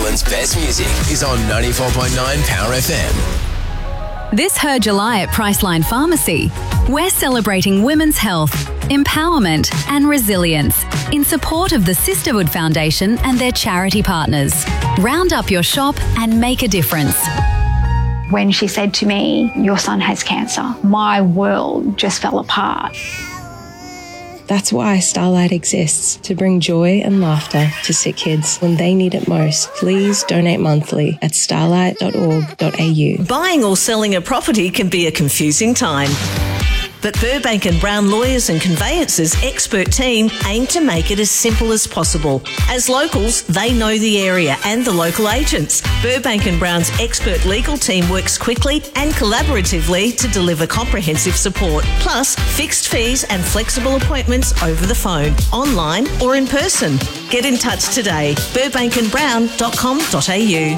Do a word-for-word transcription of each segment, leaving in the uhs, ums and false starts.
Highlands best music is on ninety-four point nine Power F M. This Her July at Priceline Pharmacy. We're celebrating women's health, empowerment and resilience in support of the Sisterhood Foundation and their charity partners. Round up your shop and make a difference. When she said to me, "Your son has cancer," my world just fell apart. That's why Starlight exists, to bring joy and laughter to sick kids when they need it most. Please donate monthly at starlight dot org dot a u. Buying or selling a property can be a confusing time. But Burbank and Brown Lawyers and Conveyancers expert team aim to make it as simple as possible. As locals, they know the area and the local agents. Burbank and Brown's expert legal team works quickly and collaboratively to deliver comprehensive support, plus fixed fees and flexible appointments over the phone, online or in person. Get in touch today. burbank and brown dot com dot a u.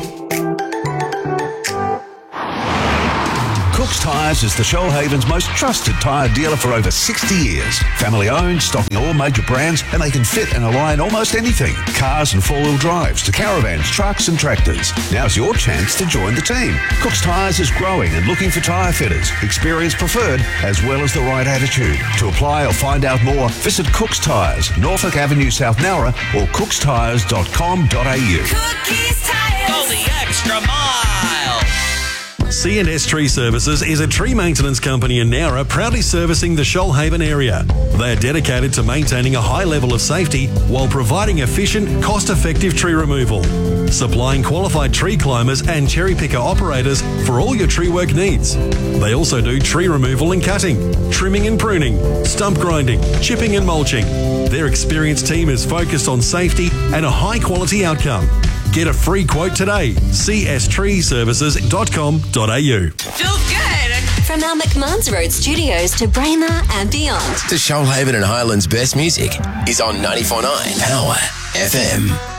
Cook's Tyres is the Shoalhaven's most trusted tyre dealer for over sixty years. Family owned, stocking all major brands, and they can fit and align almost anything. Cars and four-wheel drives to caravans, trucks and tractors. Now's your chance to join the team. Cook's Tyres is growing and looking for tyre fitters, experience preferred, as well as the right attitude. To apply or find out more, visit Cook's Tyres, Norfolk Avenue, South Nowra, or cooks tyres dot com dot a u. Cookies Tyres. Go the extra mile. C and S Tree Services is a tree maintenance company in Nowra proudly servicing the Shoalhaven area. They are dedicated to maintaining a high level of safety while providing efficient, cost-effective tree removal. Supplying qualified tree climbers and cherry picker operators for all your tree work needs. They also do tree removal and cutting, trimming and pruning, stump grinding, chipping and mulching. Their experienced team is focused on safety and a high-quality outcome. Get a free quote today. c s tree services dot com dot a u. Feel good. From our McMahon's Road studios to Braemar and beyond. The Shoalhaven and Highlands best music is on ninety-four point nine Power F M.